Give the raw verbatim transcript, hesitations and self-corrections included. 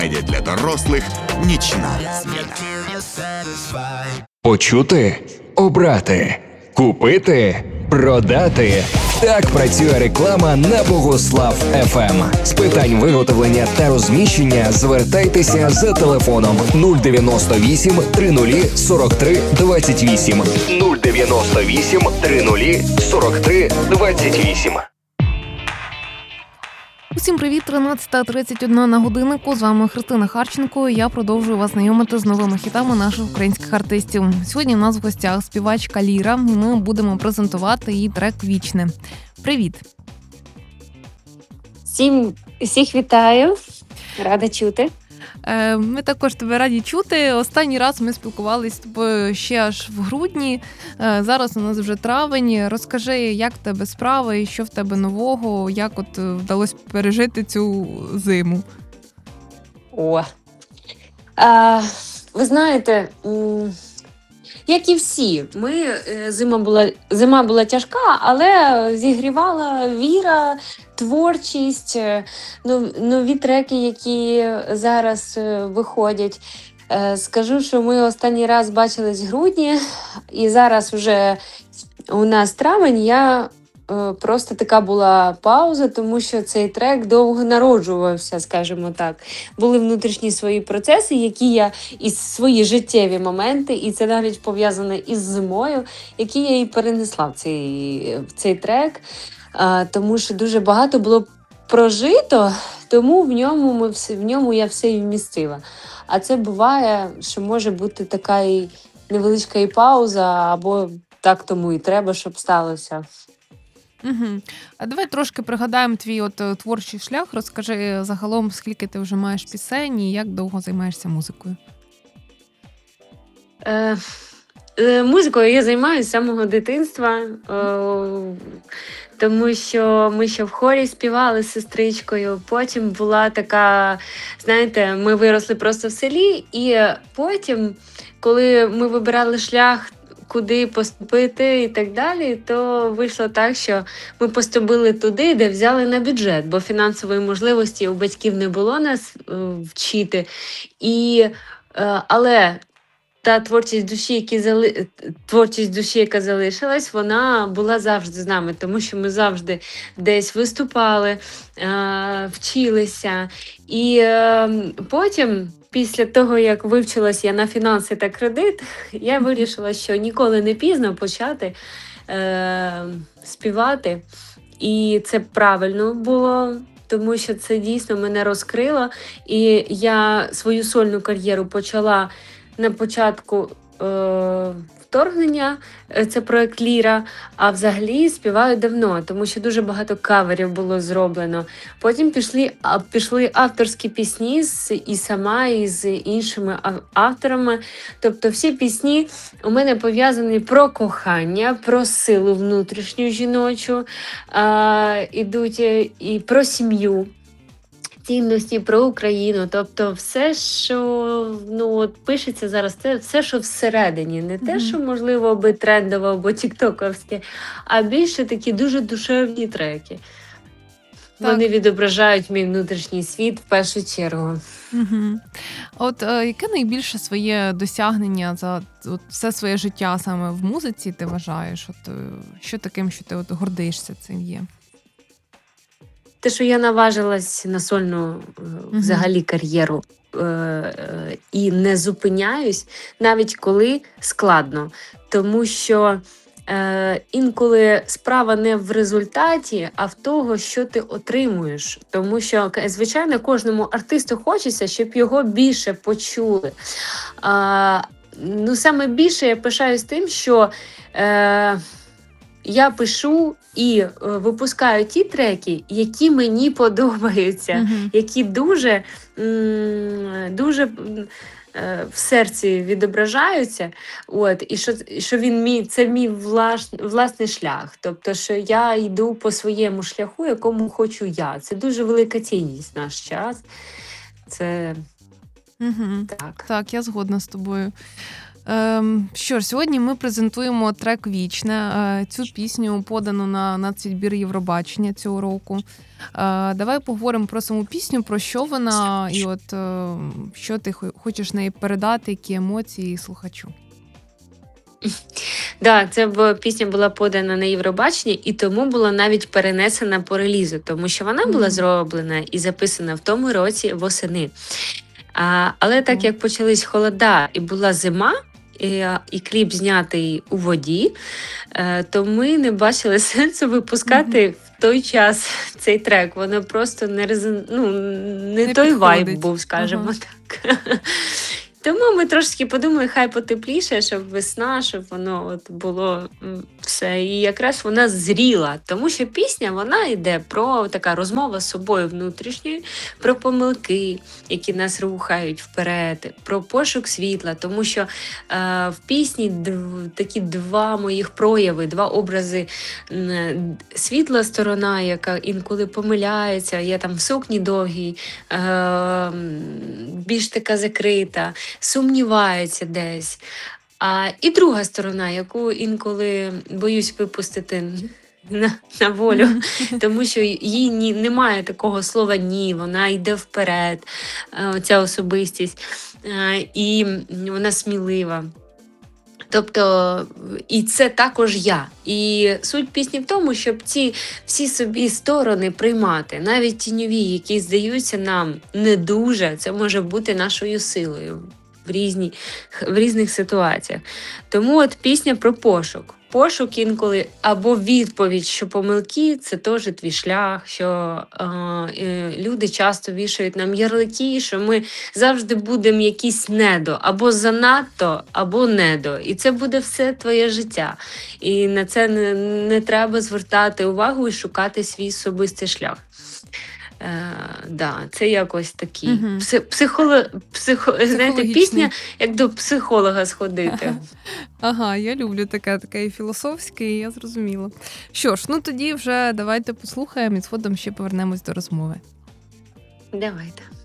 Комедія для дорослих. Нічна зміна. Почути, обрати, купити, продати. Так працює реклама на Богослав еф ем. З питань виготовлення та розміщення звертайтеся за телефоном нуль дев'яносто вісім тридцять сорок три двадцять вісім. нуль дев'яносто вісім тридцять сорок три двадцять вісім. Усім привіт, тринадцята тридцять один на годиннику. З вами Христина Харченко. І я продовжую вас знайомити з новими хітами наших українських артистів. Сьогодні в нас в гостях співачка Ліра, і ми будемо презентувати її трек «Вічне». Привіт! Всім, всіх вітаю, рада чути. Ми також тебе раді чути. Останній раз ми спілкувалися з тобою ще аж в грудні. Зараз у нас вже травень. Розкажи, як в тебе справи, що в тебе нового, як от вдалося пережити цю зиму? О, а, ви знаєте, як і всі, ми, зима була, зима була тяжка, але зігрівала віра, творчість, нові треки, які зараз виходять. Скажу, що ми останній раз бачились в грудні, і зараз вже у нас травень, я просто така була пауза, тому що цей трек довго народжувався, скажімо так. Були внутрішні свої процеси, які я, і свої життєві моменти, і це навіть пов'язане із зимою, які я і перенесла в цей, в цей трек. А, тому що дуже багато було прожито, тому в ньому, ми все, в ньому я все і вмістила. А це буває, що може бути така і невеличка і пауза, або так тому і треба, щоб сталося. Угу. А давай трошки пригадаємо твій от творчий шлях. Розкажи загалом, скільки ти вже маєш пісень і як довго займаєшся музикою? Е, е, музикою я займаюся з самого дитинства, е, тому що ми ще в хорі співали з сестричкою. Потім була така, знаєте, ми виросли просто в селі, і потім, коли ми вибирали шлях, куди поступити і так далі, то вийшло так, що ми поступили туди, де взяли на бюджет, бо фінансової можливості у батьків не було нас е, вчити. І, е, але та творчість душі, які зали... творчість душі, яка залишилась, вона була завжди з нами, тому що ми завжди десь виступали, е, вчилися. І е, потім, після того, як вивчилась я на фінанси та кредит, я вирішила, що ніколи не пізно почати е, співати. І це правильно було, тому що це дійсно мене розкрило. І я свою сольну кар'єру почала на початку е, вторгнення, це проект «Ліра», а взагалі співаю давно, тому що дуже багато каверів було зроблено. Потім пішли, а, пішли авторські пісні з, і сама, і з іншими авторами. Тобто всі пісні у мене пов'язані про кохання, про силу внутрішню жіночу, е, ідуть і про сім'ю. Цінності, про Україну, тобто все, що ну, от пишеться зараз, це все, що всередині. Не те, що, можливо, би трендово або тіктоковське, а більше такі дуже душевні треки. Так. Вони відображають мій внутрішній світ в першу чергу. Угу. От е, яке найбільше своє досягнення за от, все своє життя саме в музиці ти вважаєш? От, е, що таким, що ти от, гордишся цим є? Те, що я наважилась на сольну uh-huh. взагалі кар'єру е- е- і не зупиняюсь, навіть коли складно. Тому що е- інколи справа не в результаті, а в того, що ти отримуєш. Тому що, звичайно, кожному артисту хочеться, щоб його більше почули. А, ну, саме більше я пишаюсь тим, що е- я пишу і е, випускаю ті треки, які мені подобаються, uh-huh. які дуже, м- дуже е, в серці відображаються. От, і що, що він мій, це мій влаш, власний шлях. Тобто, що я йду по своєму шляху, якому хочу я. Це дуже велика цінність в наш час. Це uh-huh. так. Так, я згодна з тобою. Ем, що ж, сьогодні ми презентуємо трек «Вічне». Е, Цю пісню подано на нацвідбір Євробачення цього року. Е, Давай поговоримо про саму пісню, про що вона, і от е, що ти хо- хочеш неї передати, які емоції слухачу. Да, це бо пісня була подана на Євробаченні, і тому була навіть перенесена по релізу, тому що вона була Мгм. зроблена і записана в тому році восени. А, але так Мгм. як почались холода і була зима, і, і кліп знятий у воді, е, то ми не бачили сенсу випускати в той час цей трек. Воно просто не резон... ну, не, Не той вайб підходить. був, скажімо Ага. так. Тому ми трошки подумали, хай потепліше, щоб весна, щоб воно от було м, все. І якраз вона зріла, тому що пісня вона йде про така розмова з собою внутрішньою, про помилки, які нас рухають вперед, про пошук світла, тому що е, в пісні дв, такі два моїх прояви, два образи. М, Світла сторона, яка інколи помиляється, я там в сукні довгій, е, м, більш така закрита, сумнівається десь. А, і друга сторона, яку інколи боюсь випустити на, на волю, тому що їй ні, немає такого слова ні, вона йде вперед, е, ця особистість, е, і вона смілива. Тобто, і це також я. І суть пісні в тому, щоб ці всі собі сторони приймати, навіть тіньові, які здаються нам не дуже, це може бути нашою силою в, різні, в різних ситуаціях. Тому от пісня про пошук. Пошук інколи або відповідь, що помилки – це теж твій шлях, що е, е, люди часто вішають нам ярлики, що ми завжди будемо якісь недо, або занадто, або недо. І це буде все твоє життя. І на це не, не треба звертати увагу і шукати свій особистий шлях. Е, да, це якось такий Мгм. пси, психоло, психо, знаєте, Психологічний. пісня, як до психолога сходити. Ага, я люблю таке, таке і філософське, і я зрозуміла. Що ж, ну тоді вже давайте послухаємо і згодом ще повернемось до розмови. Давайте.